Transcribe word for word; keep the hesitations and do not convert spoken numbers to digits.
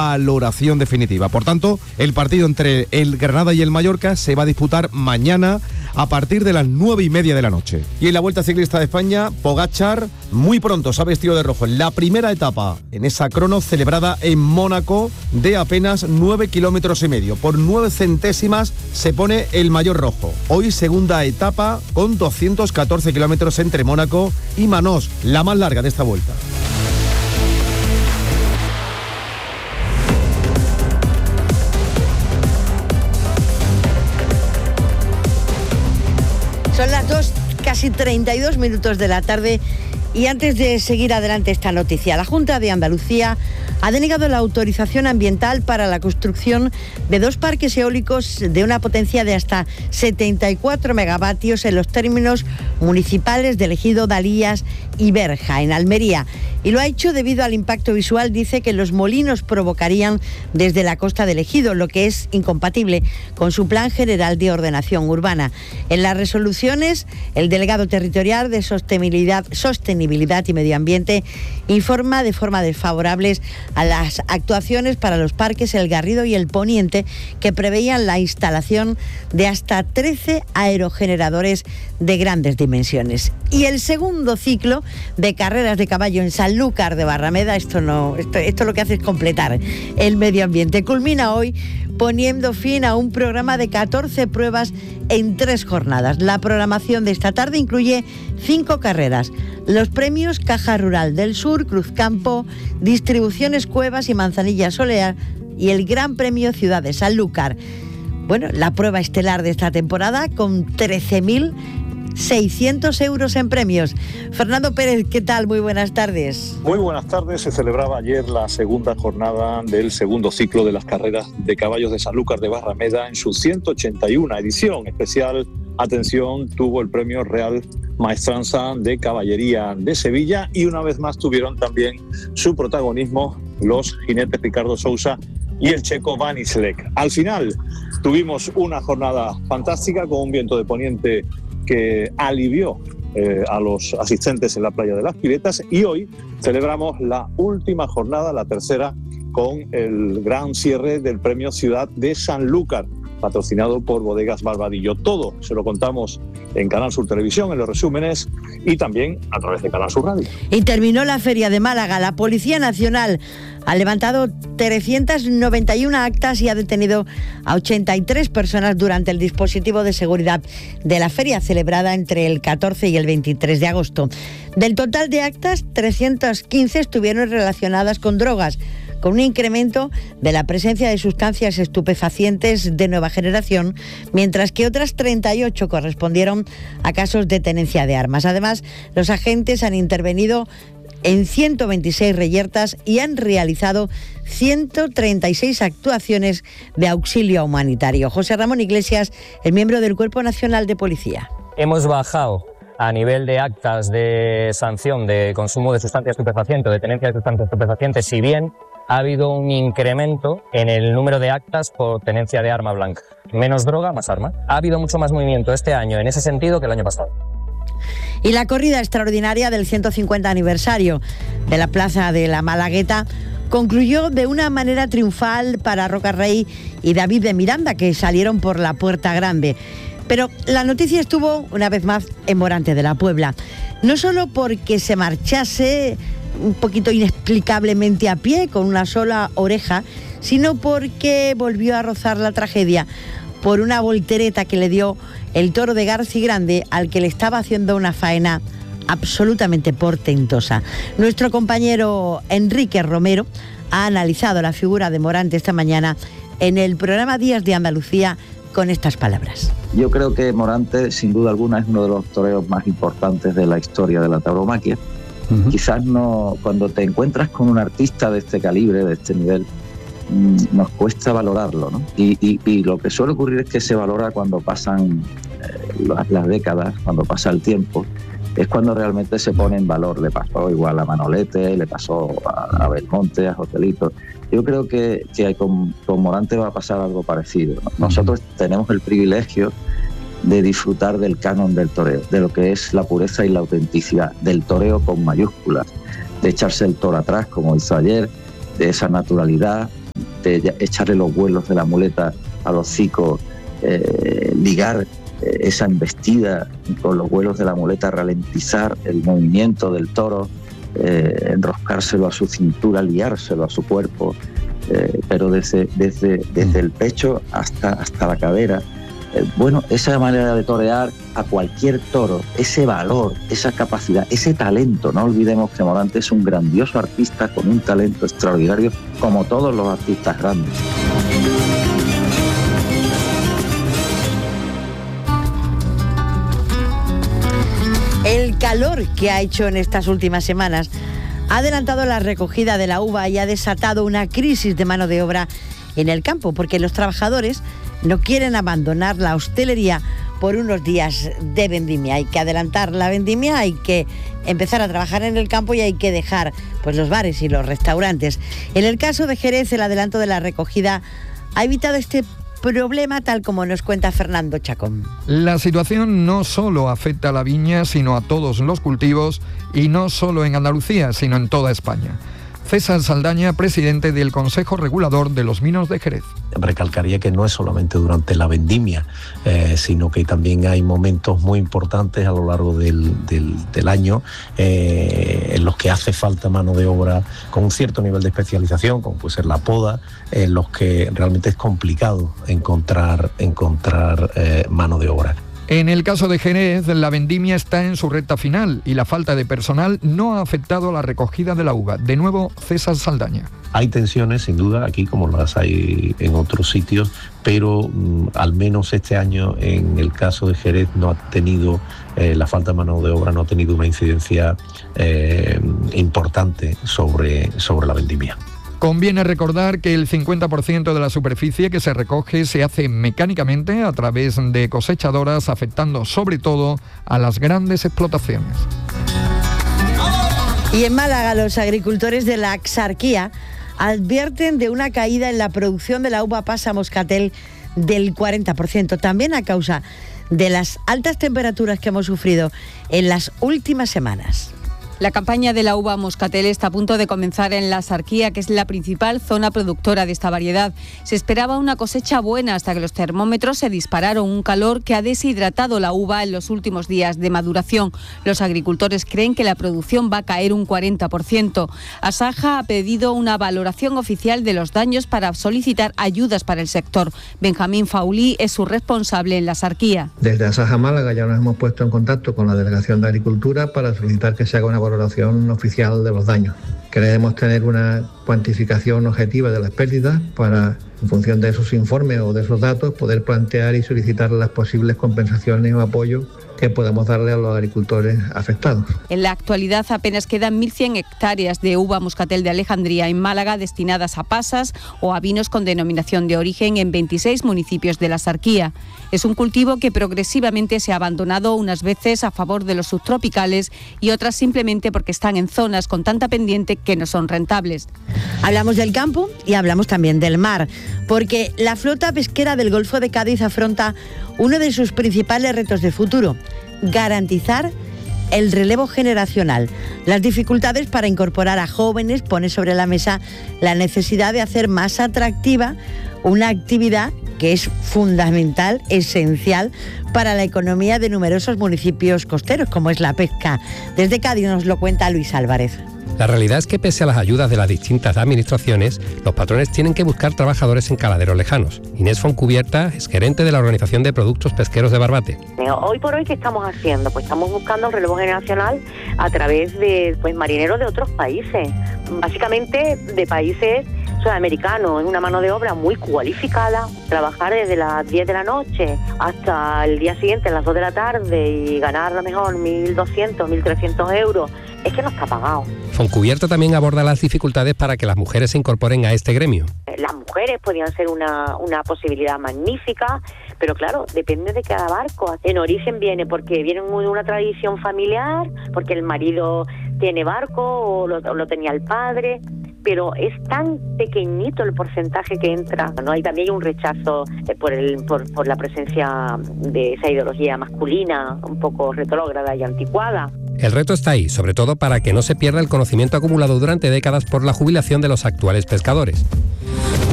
valoración definitiva. Por tanto, el partido entre el Granada y el Mallorca se va a disputar mañana a partir de las nueve y media de la noche. Y en la Vuelta Ciclista de España, Pogačar muy pronto se ha vestido de rojo en la primera etapa en esa crono celebrada en Mónaco de apenas nueve kilómetros y medio. Por nueve centésimas se pone el maillot rojo. Hoy segunda etapa con doscientos catorce kilómetros entre Mónaco y Manós, la más larga de esta vuelta. Son las dos, casi treinta y dos minutos de la tarde. Y antes de seguir adelante esta noticia, la Junta de Andalucía ha denegado la autorización ambiental para la construcción de dos parques eólicos de una potencia de hasta setenta y cuatro megavatios en los términos municipales de Ejido, Dalías y Berja, en Almería. Y lo ha hecho debido al impacto visual, dice, que los molinos provocarían desde la costa del Ejido, lo que es incompatible con su Plan General de Ordenación Urbana. En las resoluciones, el delegado territorial de Sostenibilidad, Sostenibilidad y Medio Ambiente informa de forma desfavorable a las actuaciones para los parques El Garrido y El Poniente, que preveían la instalación de hasta trece aerogeneradores de grandes dimensiones. Y el segundo ciclo de carreras de caballo en Sanlúcar de Barrameda, esto no, esto, esto lo que hace es completar el medio ambiente, culmina hoy poniendo fin a un programa de catorce pruebas en tres jornadas. La programación de esta tarde incluye cinco carreras: los premios Caja Rural del Sur, Cruzcampo, Distribuciones Cuevas y Manzanilla Solear y el Gran Premio Ciudad de Sanlúcar. Bueno, la prueba estelar de esta temporada con trece mil seiscientos euros en premios. Fernando Pérez, ¿qué tal? Muy buenas tardes. Muy buenas tardes. Se celebraba ayer la segunda jornada del segundo ciclo de las carreras de caballos de Sanlúcar de Barrameda en su ciento ochenta y una edición. Especial atención tuvo el premio Real Maestranza de Caballería de Sevilla, y una vez más tuvieron también su protagonismo los jinetes Ricardo Sousa y el checo Vanislek. Al final tuvimos una jornada fantástica con un viento de poniente que alivió eh, a los asistentes en la playa de las Piletas, y hoy celebramos la última jornada, la tercera, con el gran cierre del premio Ciudad de Sanlúcar, patrocinado por Bodegas Barbadillo. Todo se lo contamos en Canal Sur Televisión, en los resúmenes, y también a través de Canal Sur Radio. Y terminó la Feria de Málaga. La Policía Nacional ha levantado trescientas noventa y una actas y ha detenido a ochenta y tres personas durante el dispositivo de seguridad de la feria, celebrada entre el catorce y el veintitrés de agosto. Del total de actas, trescientas quince estuvieron relacionadas con drogas, con un incremento de la presencia de sustancias estupefacientes de nueva generación, mientras que otras treinta y ocho correspondieron a casos de tenencia de armas. Además, los agentes han intervenido en ciento veintiséis reyertas y han realizado ciento treinta y seis actuaciones de auxilio humanitario. José Ramón Iglesias, el miembro del Cuerpo Nacional de Policía. Hemos bajado a nivel de actas de sanción de consumo de sustancias estupefacientes, de tenencia de sustancias estupefacientes, si bien ha habido un incremento en el número de actas por tenencia de arma blanca. Menos droga, más arma. Ha habido mucho más movimiento este año en ese sentido que el año pasado. Y la corrida extraordinaria del ciento cincuenta aniversario de la Plaza de la Malagueta concluyó de una manera triunfal para Roca Rey y David de Miranda, que salieron por la Puerta Grande. Pero la noticia estuvo, una vez más, en Morante de la Puebla. No solo porque se marchase un poquito inexplicablemente a pie, con una sola oreja, sino porque volvió a rozar la tragedia por una voltereta que le dio el toro de Garci Grande, al que le estaba haciendo una faena absolutamente portentosa. Nuestro compañero Enrique Romero ha analizado la figura de Morante esta mañana en el programa Días de Andalucía con estas palabras. Yo creo que Morante, sin duda alguna, es uno de los toreros más importantes de la historia de la tauromaquia. Uh-huh. Quizás no, cuando te encuentras con un artista de este calibre, de este nivel, nos cuesta valorarlo, ¿no? Y, y, y lo que suele ocurrir es que se valora cuando pasan eh, las, las décadas, cuando pasa el tiempo, es cuando realmente se pone en valor. Le pasó igual a Manolete, le pasó a, a Belmonte, a Joselito. Yo creo que, que con, con Morante va a pasar algo parecido, ¿no? Nosotros tenemos el privilegio de disfrutar del canon del toreo, de lo que es la pureza y la autenticidad, del toreo con mayúsculas, de echarse el toro atrás como hizo ayer, de esa naturalidad, de echarle los vuelos de la muleta al hocico, eh, ligar eh, esa embestida con los vuelos de la muleta, ralentizar el movimiento del toro, eh, enroscárselo a su cintura, liárselo a su cuerpo, eh, pero desde, desde, desde el pecho hasta, hasta la cadera. Eh, bueno, esa manera de torear a cualquier toro, ese valor, esa capacidad, ese talento. No olvidemos que Morante es un grandioso artista con un talento extraordinario, como todos los artistas grandes. El calor que ha hecho en estas últimas semanas ha adelantado la recogida de la uva y ha desatado una crisis de mano de obra en el campo, porque los trabajadores no quieren abandonar la hostelería por unos días de vendimia. Hay que adelantar la vendimia, hay que empezar a trabajar en el campo y hay que dejar pues los bares y los restaurantes. En el caso de Jerez, el adelanto de la recogida ha evitado este problema, tal como nos cuenta Fernando Chacón. La situación no solo afecta a la viña, sino a todos los cultivos, y no solo en Andalucía, sino en toda España. César Saldaña, presidente del Consejo Regulador de los Vinos de Jerez. Recalcaría que no es solamente durante la vendimia, eh, sino que también hay momentos muy importantes a lo largo del, del, del año eh, en los que hace falta mano de obra con un cierto nivel de especialización, como puede ser la poda, en los que realmente es complicado encontrar, encontrar eh, mano de obra. En el caso de Jerez, la vendimia está en su recta final y la falta de personal no ha afectado la recogida de la uva. De nuevo, César Saldaña. Hay tensiones, sin duda, aquí como las hay en otros sitios, pero mm, al menos este año, en el caso de Jerez, no ha tenido, eh, la falta de mano de obra no ha tenido una incidencia eh, importante sobre, sobre la vendimia. Conviene recordar que el cincuenta por ciento de la superficie que se recoge se hace mecánicamente a través de cosechadoras, afectando sobre todo a las grandes explotaciones. Y en Málaga, los agricultores de la Axarquía advierten de una caída en la producción de la uva pasa moscatel del cuarenta por ciento, también a causa de las altas temperaturas que hemos sufrido en las últimas semanas. La campaña de la uva moscatel está a punto de comenzar en la Axarquía, que es la principal zona productora de esta variedad. Se esperaba una cosecha buena hasta que los termómetros se dispararon, un calor que ha deshidratado la uva en los últimos días de maduración. Los agricultores creen que la producción va a caer un cuarenta por ciento. Asaja ha pedido una valoración oficial de los daños para solicitar ayudas para el sector. Benjamín Faulí es su responsable en la Axarquía. Desde Asaja Málaga ya nos hemos puesto en contacto con la Delegación de Agricultura para solicitar que se haga una valoración oficial de los daños. Queremos tener una cuantificación objetiva de las pérdidas para, en función de esos informes o de esos datos, poder plantear y solicitar las posibles compensaciones o apoyos que podamos darle a los agricultores afectados. En la actualidad apenas quedan mil cien hectáreas de uva moscatel de Alejandría en Málaga destinadas a pasas o a vinos con denominación de origen en veintiséis municipios de la Axarquía. Es un cultivo que progresivamente se ha abandonado unas veces a favor de los subtropicales y otras simplemente porque están en zonas con tanta pendiente que no son rentables. Hablamos del campo y hablamos también del mar, porque la flota pesquera del Golfo de Cádiz afronta uno de sus principales retos de futuro: garantizar el relevo generacional. Las dificultades para incorporar a jóvenes pone sobre la mesa la necesidad de hacer más atractiva una actividad que es fundamental, esencial para la economía de numerosos municipios costeros, como es la pesca. Desde Cádiz nos lo cuenta Luis Álvarez. La realidad es que pese a las ayudas de las distintas administraciones, los patrones tienen que buscar trabajadores en caladeros lejanos. Inés Foncubierta es gerente de la Organización de Productos Pesqueros de Barbate. Hoy por hoy, ¿qué estamos haciendo? Pues estamos buscando el relevo generacional a través de pues, marineros de otros países, básicamente de países sudamericanos. Es una mano de obra muy cualificada, trabajar desde las diez de la noche hasta el día siguiente, a las dos de la tarde, y ganar a lo mejor mil doscientos, mil trescientos euros. Es que no está pagado. Foncubierta también aborda las dificultades para que las mujeres se incorporen a este gremio. Las mujeres podrían ser una, una posibilidad magnífica, pero claro, depende de cada barco. En origen viene porque viene de una tradición familiar, porque el marido tiene barco o lo, o lo tenía el padre, pero es tan pequeñito el porcentaje que entra. ¿No? Hay también un rechazo por, el, por, por la presencia de esa ideología masculina, un poco retrógrada y anticuada. El reto está ahí, sobre todo para que no se pierda el conocimiento acumulado durante décadas por la jubilación de los actuales pescadores.